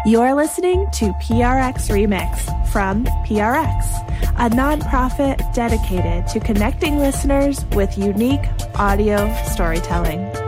You're listening to PRX Remix from PRX, a nonprofit dedicated to connecting listeners with unique audio storytelling.